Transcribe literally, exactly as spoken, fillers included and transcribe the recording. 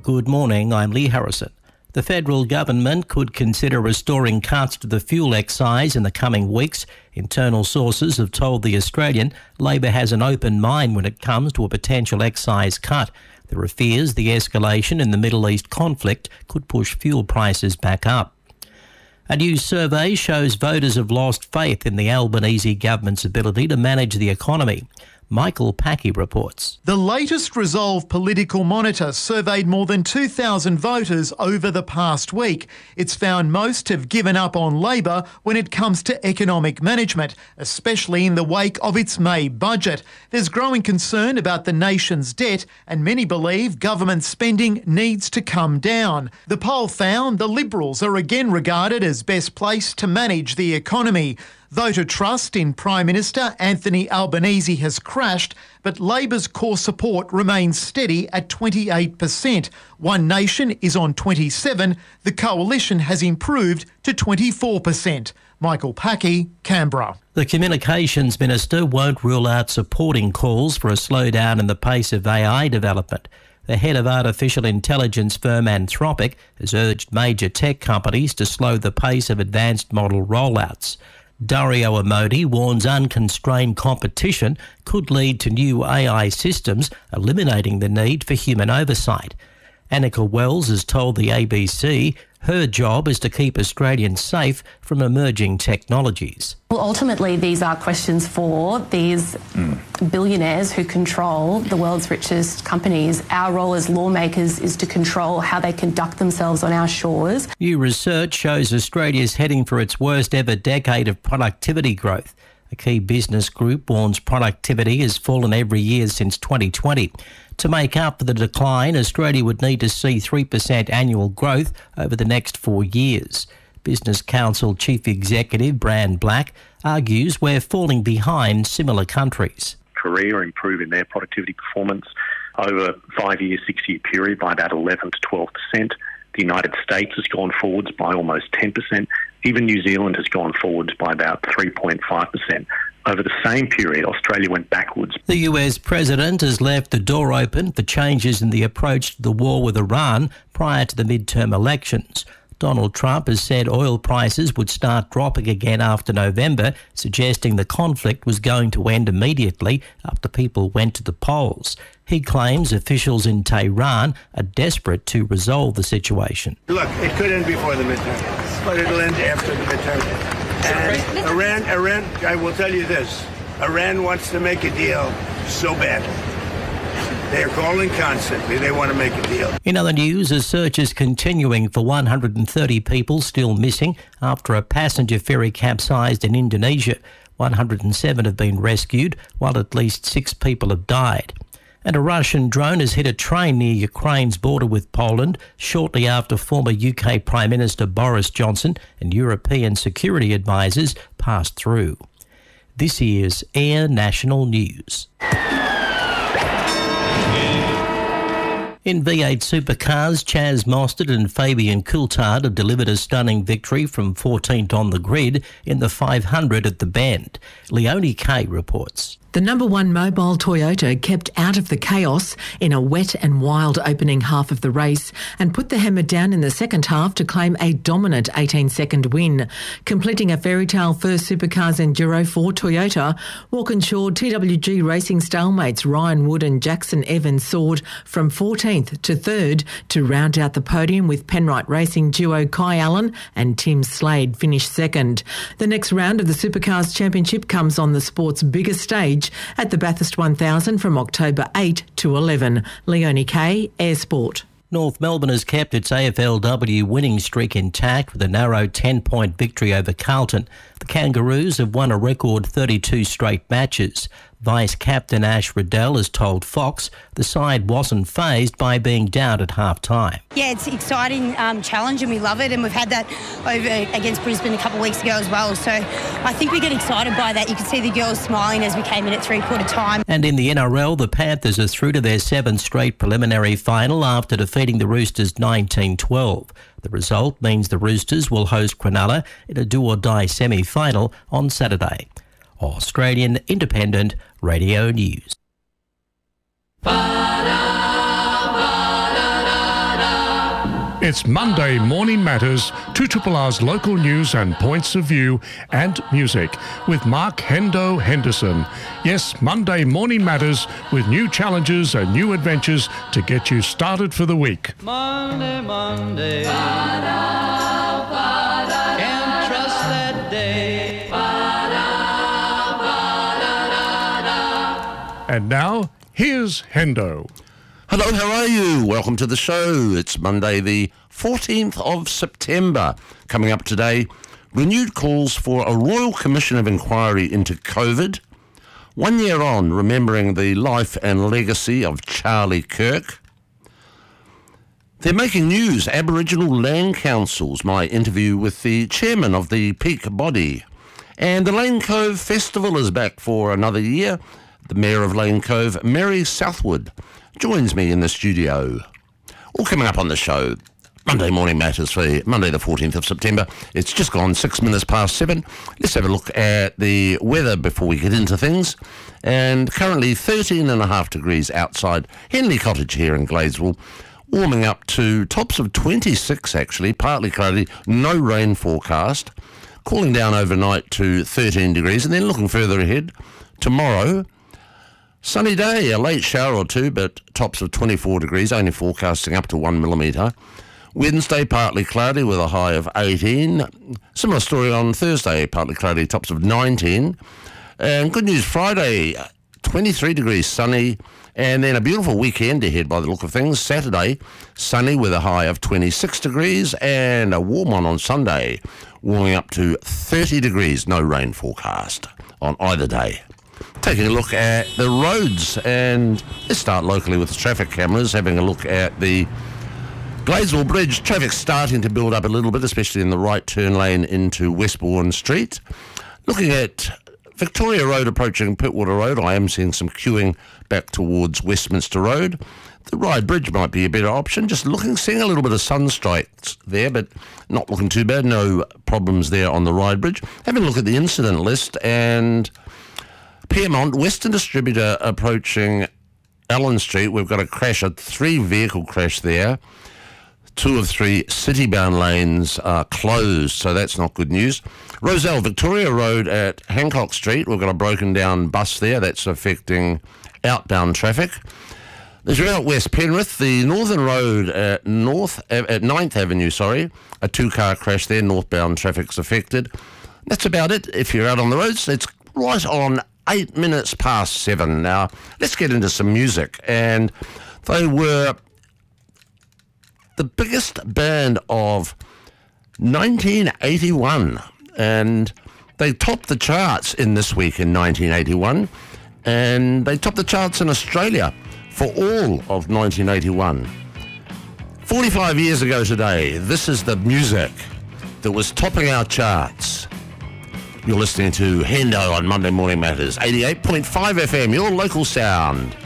Good morning, I'm Lee Harrison. The federal government could consider restoring cuts to the fuel excise in the coming weeks. Internal sources have told The Australian Labor has an open mind when it comes to a potential excise cut. There are fears the escalation in the Middle East conflict could push fuel prices back up. A new survey shows voters have lost faith in the Albanese government's ability to manage the economy. Michael Packey reports. The latest Resolve Political Monitor surveyed more than two thousand voters over the past week. It's found most have given up on Labor when it comes to economic management, especially in the wake of its May budget. There's growing concern about the nation's debt, and many believe government spending needs to come down. The poll found the Liberals are again regarded as best placed to manage the economy. Voter trust in Prime Minister Anthony Albanese has crashed, but Labor's core support remains steady at twenty-eight percent. One Nation is on twenty-seven. The Coalition has improved to twenty-four percent. Michael Packey, Canberra. The Communications Minister won't rule out supporting calls for a slowdown in the pace of A I development. The head of artificial intelligence firm Anthropic has urged major tech companies to slow the pace of advanced model rollouts. Dario Amodi warns unconstrained competition could lead to new A I systems, eliminating the need for human oversight. Annika Wells has told the A B C her job is to keep Australians safe from emerging technologies. Well, ultimately, these are questions for these mm. billionaires who control the world's richest companies. Our role as lawmakers is to control how they conduct themselves on our shores. New research shows Australia is heading for its worst ever decade of productivity growth. A key business group warns productivity has fallen every year since twenty twenty. To make up for the decline, Australia would need to see three percent annual growth over the next four years. Business Council Chief Executive Brand Black argues we're falling behind similar countries. Korea improving their productivity performance over a five-year, six-year period by about eleven to twelve percent. The United States has gone forwards by almost ten percent. Even New Zealand has gone forwards by about three point five percent. Over the same period, Australia went backwards. The U S president has left the door open for changes in the approach to the war with Iran prior to the midterm elections. Donald Trump has said oil prices would start dropping again after November, suggesting the conflict was going to end immediately after people went to the polls. He claims officials in Tehran are desperate to resolve the situation. Look, it could end before the midterm, but it'll end after the midterm. And Iran, Iran, I will tell you this, Iran wants to make a deal so badly. They are calling constantly. They want to make a deal. In other news, a search is continuing for one hundred thirty people still missing after a passenger ferry capsized in Indonesia. one hundred seven have been rescued, while at least six people have died. And a Russian drone has hit a train near Ukraine's border with Poland shortly after former U K Prime Minister Boris Johnson and European security advisers passed through. This is Air National News. In V eight Supercars, Chaz Mostert and Fabian Coulthard have delivered a stunning victory from fourteenth on the grid in the five hundred at the Bend. Leonie Kay reports. The number one mobile Toyota kept out of the chaos in a wet and wild opening half of the race and put the hammer down in the second half to claim a dominant eighteen-second win. Completing a fairy tale first Supercars Enduro for Toyota, Walkinshaw T W G Racing stalemates Ryan Wood and Jackson Evans soared from fourteenth to third to round out the podium, with Penrite Racing duo Kai Allen and Tim Slade finished second. The next round of the Supercars Championship comes on the sport's biggest stage at the Bathurst one thousand from October eighth to eleven. Leonie Kay, Air Sport. North Melbourne has kept its A F L W winning streak intact with a narrow ten-point victory over Carlton. The Kangaroos have won a record thirty-two straight matches. Vice-captain Ash Riddell has told Fox the side wasn't fazed by being down at half-time. Yeah, it's an exciting um, challenge and we love it, and we've had that over against Brisbane a couple of weeks ago as well. So I think we get excited by that. You can see the girls smiling as we came in at three-quarter time. And in the N R L, the Panthers are through to their seventh straight preliminary final after defeating the Roosters nineteen twelve. The result means the Roosters will host Cronulla in a do-or-die semi-final on Saturday. Australian Independent Radio News. Ba-da, ba-da-da-da. It's Monday Morning Matters, two Triple R's local news and points of view and music with Mark Hendo Henderson. Yes, Monday Morning Matters with new challenges and new adventures to get you started for the week. Monday, Monday, ba-da, ba-da, can't trust that day. Ba-da, ba-da, and now, here's Hendo. Hello, how are you? Welcome to the show. It's Monday the fourteenth of September. Coming up today, renewed calls for a Royal Commission of Inquiry into COVID. One year on, remembering the life and legacy of Charlie Kirk. They're making news. Aboriginal Land Councils, my interview with the chairman of the peak body. And the Lane Cove Festival is back for another year. The Mayor of Lane Cove, Mary Southwood, joins me in the studio. All coming up on the show, Monday Morning Matters for Monday the fourteenth of September. It's just gone six minutes past seven. Let's have a look at the weather before we get into things. And currently thirteen and a half degrees outside Henley Cottage here in Gladesville, warming up to tops of twenty-six actually, partly cloudy, no rain forecast. Cooling down overnight to thirteen degrees, and then looking further ahead, tomorrow, sunny day, a late shower or two, but tops of twenty-four degrees, only forecasting up to one millimetre. Wednesday, partly cloudy with a high of eighteen. Similar story on Thursday, partly cloudy, tops of nineteen. And good news, Friday, twenty-three degrees, sunny. And then a beautiful weekend ahead by the look of things. Saturday, sunny with a high of twenty-six degrees. And a warm one on Sunday, warming up to thirty degrees, no rain forecast on either day. Taking a look at the roads, and let's start locally with the traffic cameras, having a look at the Gladesville Bridge. Traffic starting to build up a little bit, especially in the right turn lane into Westbourne Street. Looking at Victoria Road approaching Pittwater Road, I am seeing some queuing back towards Westminster Road. The Ryde Bridge might be a better option. Just looking, seeing a little bit of sunstrikes there, but not looking too bad. No problems there on the Ryde Bridge. Having a look at the incident list, and Piermont, Western Distributor approaching Allen Street. We've got a crash, a three-vehicle crash there. Two of three city-bound lanes are closed, so that's not good news. Roselle, Victoria Road at Hancock Street. We've got a broken-down bus there. That's affecting outbound traffic. As you're out West Penrith, the Northern Road at North at ninth Avenue, sorry, a two-car crash there. Northbound traffic's affected. That's about it. If you're out on the roads, it's right on eight minutes past seven. Now, let's get into some music. And they were the biggest band of nineteen eighty-one. And they topped the charts in this week in nineteen eighty-one. And they topped the charts in Australia for all of nineteen eighty-one. forty-five years ago today, this is the music that was topping our charts. You're listening to Hendo on Monday Morning Matters, eighty-eight point five F M, your local sound.